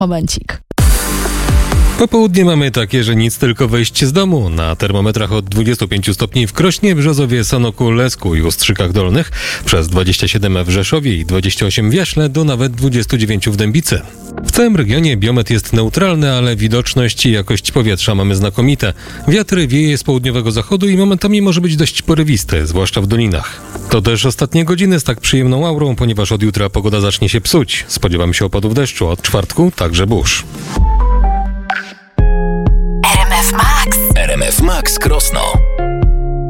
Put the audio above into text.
Momencik. Popołudnie mamy takie, że nic, tylko wyjść z domu. Na termometrach od 25 stopni w Krośnie, Brzozowie, Sanoku, Lesku i Ustrzykach Dolnych, przez 27 w Rzeszowie i 28 w Jaśle do nawet 29 w Dębicy. W całym regionie biometr jest neutralny, ale widoczność i jakość powietrza mamy znakomite. Wiatr wieje z południowego zachodu i momentami może być dość porywisty, zwłaszcza w dolinach. To też ostatnie godziny z tak przyjemną aurą, ponieważ od jutra pogoda zacznie się psuć. Spodziewamy się opadów deszczu, od czwartku także burz. RMF Max Krosno.